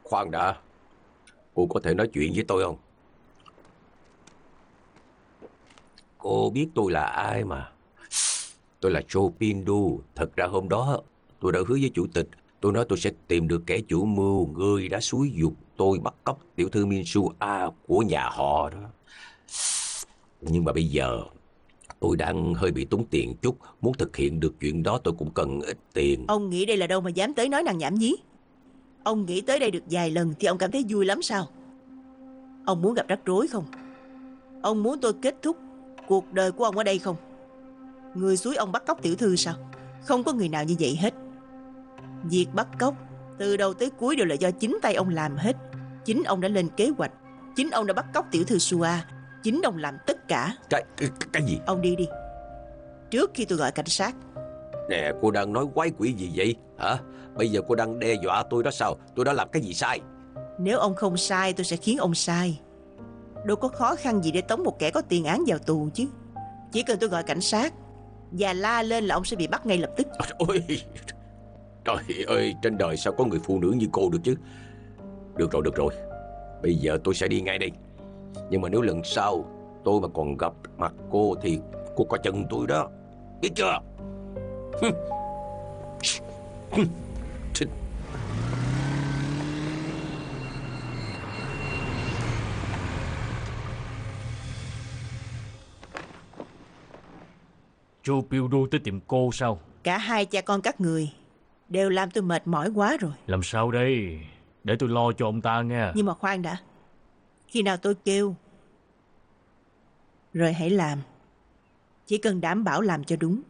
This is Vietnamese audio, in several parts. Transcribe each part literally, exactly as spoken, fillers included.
Khoan đã, cô có thể nói chuyện với tôi không? Cô biết tôi là ai mà. Tôi là Joe Pindu. Thật ra hôm đó tôi đã hứa với chủ tịch. Tôi nói tôi sẽ tìm được kẻ chủ mưu, người đã xúi giục tôi bắt cóc tiểu thư Minsu A của nhà họ đó. Nhưng mà bây giờ tôi đang hơi bị túng tiền chút. Muốn thực hiện được chuyện đó tôi cũng cần ít tiền. Ông nghĩ đây là đâu mà dám tới nói năng nhảm nhí? Ông nghĩ tới đây được vài lần thì ông cảm thấy vui lắm sao? Ông muốn gặp rắc rối không? Ông muốn tôi kết thúc cuộc đời của ông ở đây không? Người xúi ông bắt cóc tiểu thư sao? Không có người nào như vậy hết. Việc bắt cóc từ đầu tới cuối đều là do chính tay ông làm hết. Chính ông đã lên kế hoạch. Chính ông đã bắt cóc tiểu thư Sua. Chính ông làm tất cả. Cái, cái, cái gì? Ông đi đi, trước khi tôi gọi cảnh sát. Nè, cô đang nói quái quỷ gì vậy hả? Bây giờ cô đang đe dọa tôi đó sao? Tôi đã làm cái gì sai? Nếu ông không sai tôi sẽ khiến ông sai. Đâu có khó khăn gì để tống một kẻ có tiền án vào tù chứ. Chỉ cần tôi gọi cảnh sát và la lên là ông sẽ bị bắt ngay lập tức. Ôi, trời ơi, trên đời sao có người phụ nữ như cô được chứ? Được rồi, được rồi, bây giờ tôi sẽ đi ngay đây. Nhưng mà nếu lần sau tôi mà còn gặp mặt cô thì cô có chân tôi đó, biết chưa? Joe Pildu tới tìm cô sao? Cả hai cha con các người đều làm tôi mệt mỏi quá rồi. Làm sao đây? Để tôi lo cho ông ta nghe. Nhưng mà khoan đã, khi nào tôi kêu rồi hãy làm. Chỉ cần đảm bảo làm cho đúng.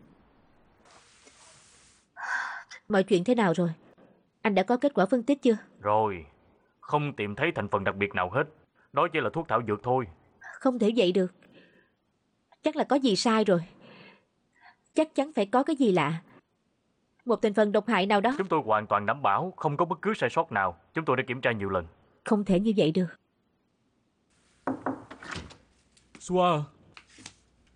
Mọi chuyện thế nào rồi? Anh đã có kết quả phân tích chưa? Rồi, không tìm thấy thành phần đặc biệt nào hết. Đó chỉ là thuốc thảo dược thôi. Không thể vậy được. Chắc là có gì sai rồi. Chắc chắn phải có cái gì lạ. Một thành phần độc hại nào đó. Chúng tôi hoàn toàn đảm bảo không có bất cứ sai sót nào. Chúng tôi đã kiểm tra nhiều lần. Không thể như vậy được. Sua,